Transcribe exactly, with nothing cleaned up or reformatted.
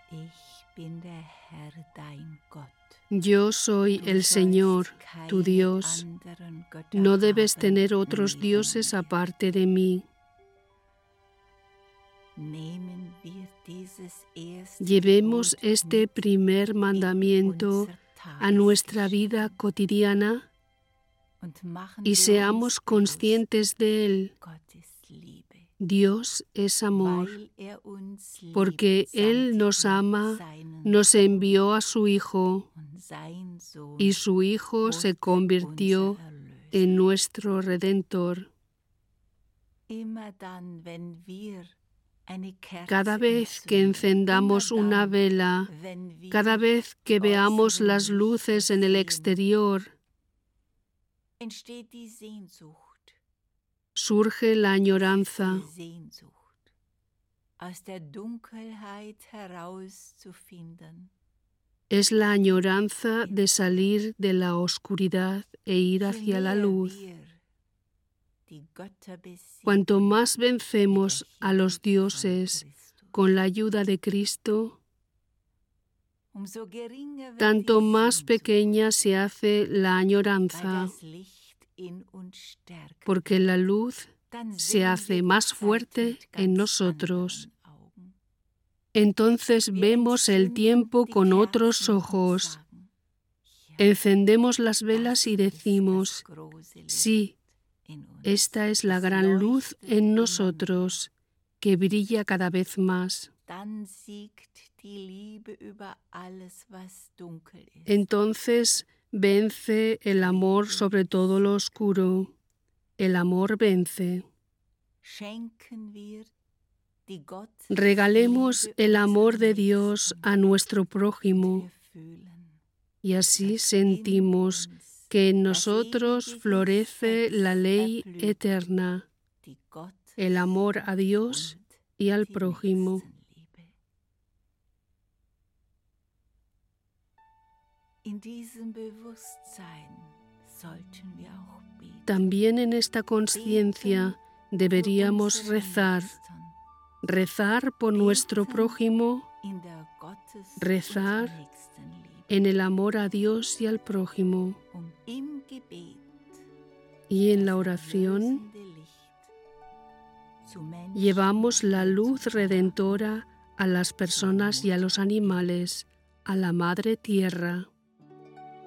Yo soy el Señor, tu Dios. No debes tener otros dioses aparte de mí. Llevemos este primer mandamiento a nuestra vida cotidiana y seamos conscientes de él. Dios es amor, porque Él nos ama, nos envió a su Hijo, y su Hijo se convirtió en nuestro Redentor. Cada vez que encendamos una vela, cada vez que veamos las luces en el exterior, surge la añoranza. Es la añoranza de salir de la oscuridad e ir hacia la luz. Cuanto más vencemos a los dioses con la ayuda de Cristo, tanto más pequeña se hace la añoranza, porque la luz se hace más fuerte en nosotros. Entonces vemos el tiempo con otros ojos. Encendemos las velas y decimos, sí, esta es la gran luz en nosotros, que brilla cada vez más. Entonces vence el amor sobre todo lo oscuro. El amor vence. Regalemos el amor de Dios a nuestro prójimo y así sentimos que en nosotros florece la ley eterna, el amor a Dios y al prójimo. También en esta conciencia deberíamos rezar, rezar por nuestro prójimo, rezar en el amor a Dios y al prójimo. Y en la oración llevamos la luz redentora a las personas y a los animales, a la Madre Tierra.